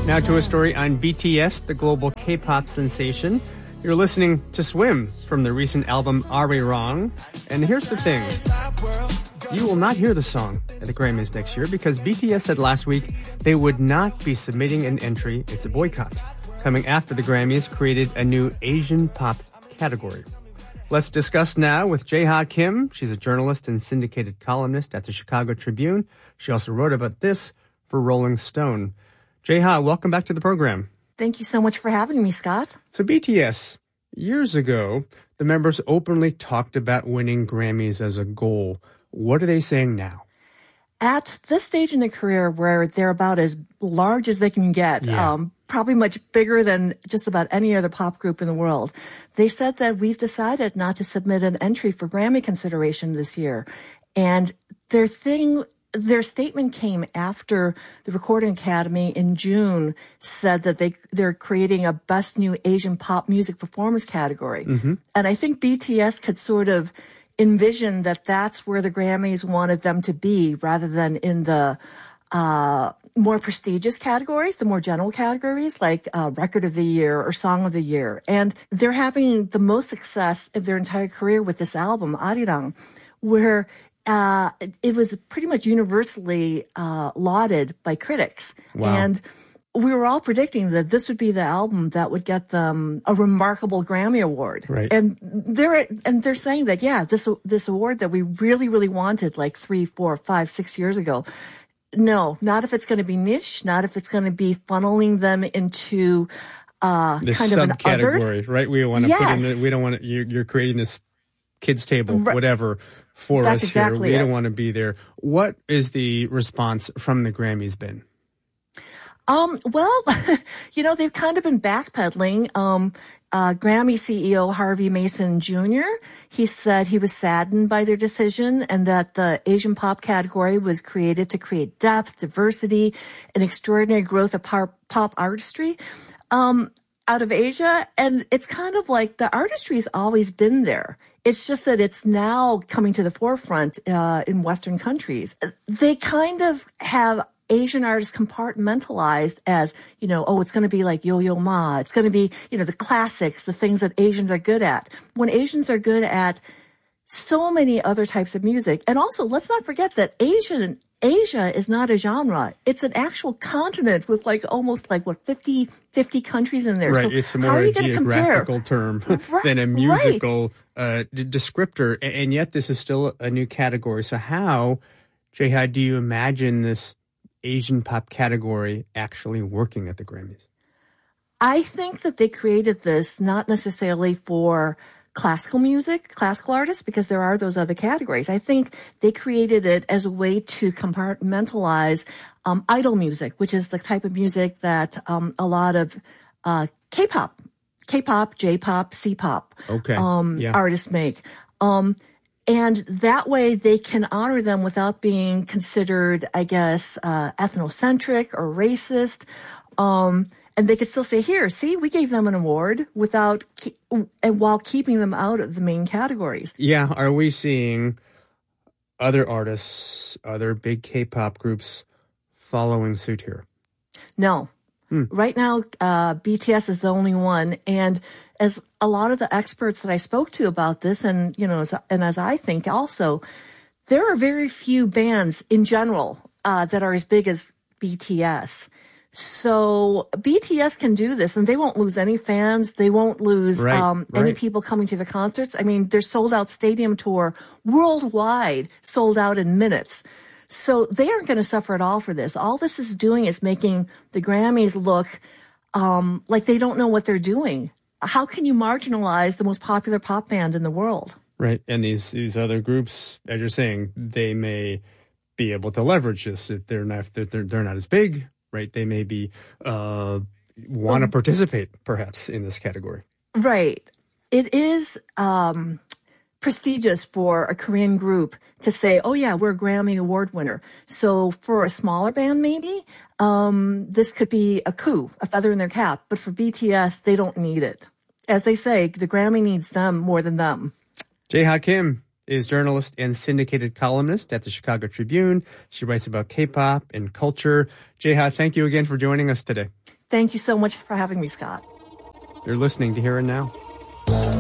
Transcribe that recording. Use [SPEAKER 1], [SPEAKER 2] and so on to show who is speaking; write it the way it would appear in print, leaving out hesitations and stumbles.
[SPEAKER 1] Now to a story on BTS, the global K-pop sensation. You're listening to Swim from the recent album Arirang. And here's the thing. You will not hear the song at the Grammys next year because BTS said last week they would not be submitting an entry. It's a boycott. Coming after the Grammys created a new Asian pop category. Let's discuss now with Jae-ha Kim. She's a journalist and syndicated columnist at the Chicago Tribune. She also wrote about this for Rolling Stone. Jae-ha, welcome back to the program.
[SPEAKER 2] Thank you so much for having me, Scott.
[SPEAKER 1] So BTS, years ago, the members openly talked about winning Grammys as a goal. What are they saying now?
[SPEAKER 2] At this stage in their career where they're about as large as they can get, probably much bigger than just about any other pop group in the world, they said that we've decided not to submit an entry for Grammy consideration this year. And their statement came after the Recording Academy in June said that they're creating a Best New Asian Pop Music Performance category. Mm-hmm. And I think BTS could sort of envision that that's where the Grammys wanted them to be rather than in the more prestigious categories, the more general categories like Record of the Year or Song of the Year. And they're having the most success of their entire career with this album, Arirang, where it was pretty much universally lauded by critics.
[SPEAKER 1] Wow. And
[SPEAKER 2] we were all predicting that this would be the album that would get them a remarkable Grammy Award.
[SPEAKER 1] Right.
[SPEAKER 2] And they're saying that, this award that we really, really wanted like 3, 4, 5, 6 years ago. No, not if it's going to be niche, not if it's going to be funneling them into
[SPEAKER 1] this
[SPEAKER 2] kind of an
[SPEAKER 1] subcategory, right? We want to
[SPEAKER 2] yes.
[SPEAKER 1] put in we don't want to, you're creating this kids table, whatever, for
[SPEAKER 2] That's
[SPEAKER 1] us
[SPEAKER 2] exactly
[SPEAKER 1] here. We
[SPEAKER 2] it.
[SPEAKER 1] don't want to be there. What is the response from the Grammys been?
[SPEAKER 2] Well, they've kind of been backpedaling. Grammy CEO Harvey Mason Jr., he said he was saddened by their decision and that the Asian pop category was created to create depth, diversity, and extraordinary growth of pop artistry out of Asia. And it's kind of like the artistry has always been there. It's just that it's now coming to the forefront in Western countries. They kind of have Asian artists compartmentalized as, it's going to be like Yo-Yo Ma. It's going to be, the classics, the things that Asians are good at. When Asians are good at so many other types of music. And also, let's not forget that Asia is not a genre. It's an actual continent with almost 50 countries in there.
[SPEAKER 1] Right.
[SPEAKER 2] So
[SPEAKER 1] it's a more geographical term than a musical descriptor. And yet this is still a new category. So how, Jae-ha, do you imagine this Asian pop category actually working at the Grammys?
[SPEAKER 2] I think that they created this not necessarily for classical artists, because there are those other categories. I think they created it as a way to compartmentalize idol music, which is the type of music that a lot of K-pop, J-pop, C-pop artists make. And that way they can honor them without being considered, I guess, ethnocentric or racist. And they could still say, here, see, we gave them an award while keeping them out of the main categories.
[SPEAKER 1] Yeah. Are we seeing other artists, other big K-pop groups following suit here?
[SPEAKER 2] No. Right now, BTS is the only one. And as a lot of the experts that I spoke to about this, and, as I think also, there are very few bands in general, that are as big as BTS. So BTS can do this and they won't lose any fans. They won't lose, any people coming to the concerts. I mean, their sold out stadium tour worldwide sold out in minutes. So they aren't going to suffer at all for this. All this is doing is making the Grammys look like they don't know what they're doing. How can you marginalize the most popular pop band in the world? Right.
[SPEAKER 1] And these other groups, as you're saying, they may be able to leverage this if they're not as big, right? They may be want to participate perhaps in this category.
[SPEAKER 2] Right. It is prestigious for a Korean group to say, oh yeah, we're a Grammy Award winner. So for a smaller band, maybe, this could be a coup, a feather in their cap. But for BTS, they don't need it. As they say, the Grammy needs them more than them.
[SPEAKER 1] Jae-ha Kim is journalist and syndicated columnist at the Chicago Tribune. She writes about K-pop and culture. Jae-ha, thank you again for joining us today.
[SPEAKER 2] Thank you so much for having me, Scott.
[SPEAKER 1] You're listening to Here and Now.